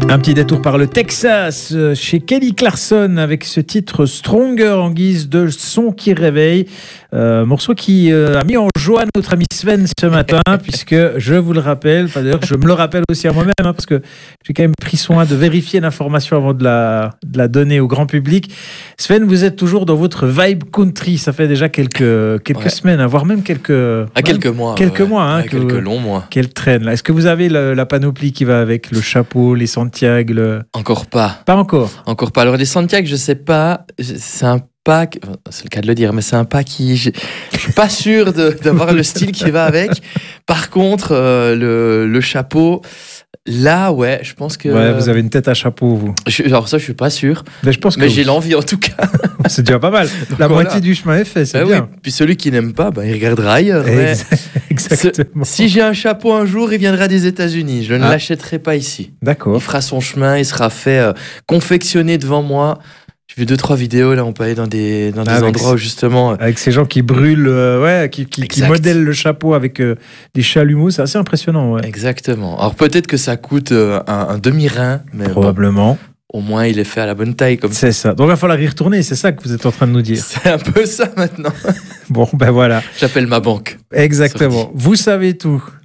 Un petit détour par le Texas chez Kelly Clarkson avec ce titre Stronger en guise de son qui réveille. Morceau qui a mis en joie notre ami Sven ce matin puisque je vous le rappelle, d'ailleurs je me le rappelle aussi à moi-même parce que j'ai quand même pris soin de vérifier l'information avant de la donner au grand public. Sven, vous êtes toujours dans votre vibe country, ça fait déjà quelques semaines, voire même quelques mois. Quelques mois, quelques longs mois. Quelle traîne là. Est-ce que vous avez la panoplie qui va avec le chapeau, les Santiago Encore pas. Pas encore. Encore pas. Alors les Santiago, je sais pas, c'est un pack, c'est le cas de le dire, mais c'est un pack qui, je suis pas sûr d'avoir le style qui va avec. Par contre, le chapeau, là, ouais, je pense que... Ouais, vous avez une tête à chapeau, vous. Alors ça, je suis pas sûr. Mais je pense que j'ai l'envie, en tout cas. C'est déjà pas mal. Donc la moitié du chemin est fait, c'est bien. Oui. Puis celui qui n'aime pas, il regardera ailleurs. Exactement. Si j'ai un chapeau un jour, il viendra des États-Unis. Je ne l'achèterai pas ici. D'accord. Il fera son chemin, il sera fait confectionner devant moi. J'ai vu 2-3 vidéos, là, on peut aller dans des endroits où justement... Avec ces gens qui brûlent, qui modèlent le chapeau avec des chalumeaux, c'est assez impressionnant. Ouais. Exactement. Alors peut-être que ça coûte un demi-rein, mais probablement. Bon, au moins, il est fait à la bonne taille. C'est ça. Donc il va falloir y retourner, c'est ça que vous êtes en train de nous dire. C'est un peu ça maintenant. Bon, ben voilà. J'appelle ma banque. Exactement. Vous savez tout.